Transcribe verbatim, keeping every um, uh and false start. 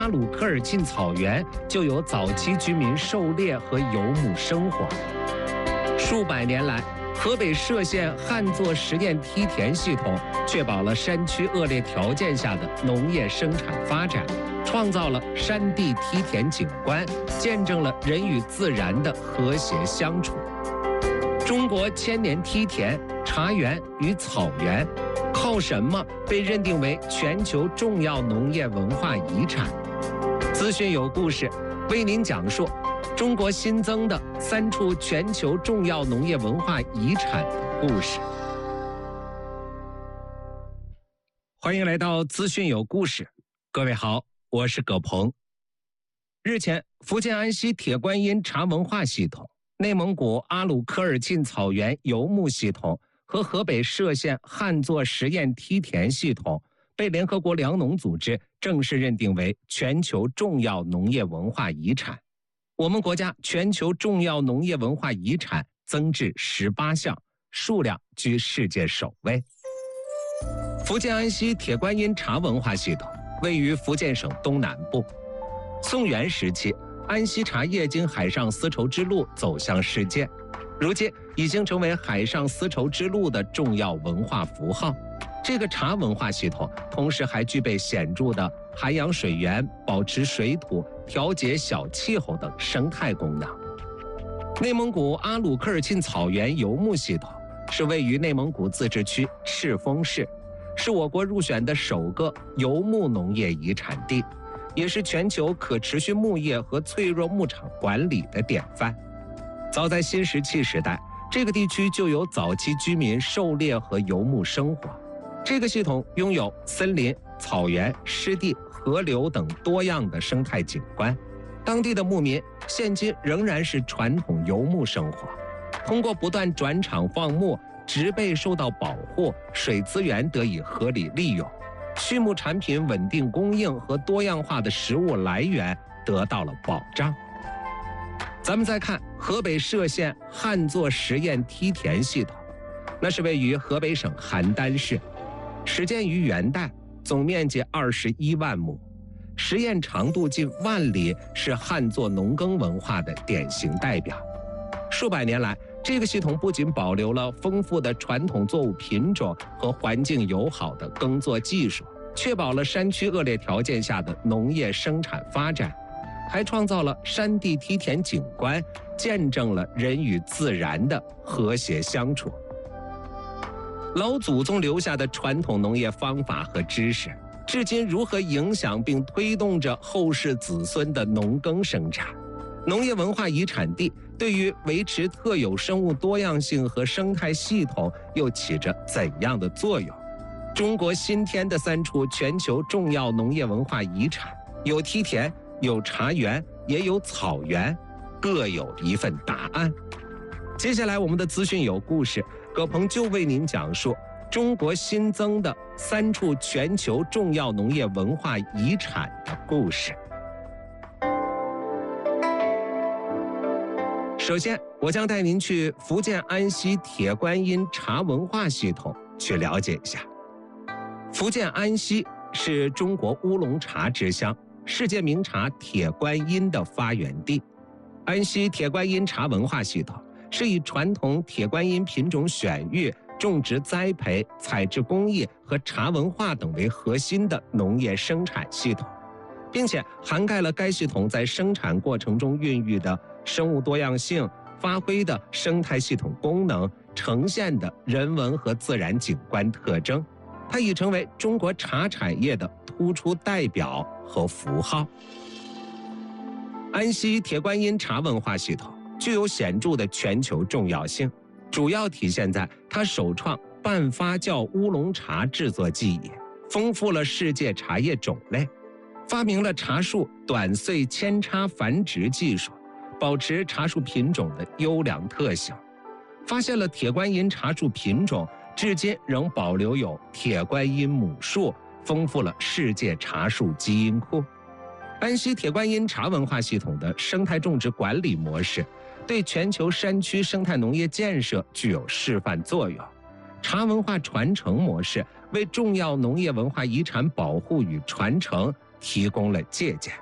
阿鲁科尔沁草原就有早期居民狩猎和游牧生活。数百年来，河北涉县旱作实验梯田系统确保了山区恶劣条件下的农业生产发展，创造了山地梯田景观，见证了人与自然的和谐相处。中国千年梯田、茶园与草原，靠什么被认定为全球重要农业文化遗产？资讯有故事，为您讲述中国新增的三处全球重要农业文化遗产的故事。欢迎来到资讯有故事，各位好，我是葛鹏。日前，福建安溪铁观音茶文化系统、内蒙古阿鲁科尔沁草原游牧系统和河北涉县旱作实验梯田系统被联合国粮农组织正式认定为全球重要农业文化遗产。我们国家全球重要农业文化遗产增至十八项，数量居世界首位。福建安溪铁观音茶文化系统位于福建省东南部。宋元时期，安溪茶叶经海上丝绸之路走向世界，如今已经成为海上丝绸之路的重要文化符号。这个茶文化系统同时还具备显著的涵养水源、保持水土、调节小气候等生态功能。内蒙古阿鲁科尔沁草原游牧系统是位于内蒙古自治区赤峰市，是我国入选的首个游牧农业遗产地，也是全球可持续牧业和脆弱牧场管理的典范。早在新石器时代，这个地区就有早期居民狩猎和游牧生活。这个系统拥有森林、草原、湿地、河流等多样的生态景观。当地的牧民现今仍然是传统游牧生活，通过不断转场放牧，植被受到保护，水资源得以合理利用，畜牧产品稳定供应和多样化的食物来源得到了保障。咱们再看河北涉县旱作实验梯田系统，那是位于河北省邯郸市，始建于元代，总面积二十一万亩，实验长度近万里，是旱作农耕文化的典型代表。数百年来，这个系统不仅保留了丰富的传统作物品种和环境友好的耕作技术，确保了山区恶劣条件下的农业生产发展，还创造了山地梯田景观，见证了人与自然的和谐相处。老祖宗留下的传统农业方法和知识，至今如何影响并推动着后世子孙的农耕生产？农业文化遗产地对于维持特有生物多样性和生态系统又起着怎样的作用？中国新添的三处全球重要农业文化遗产，有梯田，有茶园，也有草原，各有一份答案。接下来我们的资讯有故事，葛鹏就为您讲述中国新增的三处全球重要农业文化遗产的故事。首先，我将带您去福建安溪铁观音茶文化系统去了解一下。福建安溪是中国乌龙茶之乡，世界名茶铁观音的发源地。安溪铁观音茶文化系统是以传统铁观音品种选育、种植栽培、采制工艺和茶文化等为核心的农业生产系统，并且涵盖了该系统在生产过程中孕育的生物多样性、发挥的生态系统功能、呈现的人文和自然景观特征。它已成为中国茶产业的突出代表和符号。安溪铁观音茶文化系统具有显著的全球重要性，主要体现在它首创半发酵乌龙茶制作技艺，丰富了世界茶叶种类，发明了茶树短穗扦插繁殖技术，保持茶树品种的优良特性，发现了铁观音茶树品种至今仍保留有铁观音母树，丰富了世界茶树基因库。安溪铁观音茶文化系统的生态种植管理模式对全球山区生态农业建设具有示范作用。茶文化传承模式为重要农业文化遗产保护与传承提供了借鉴。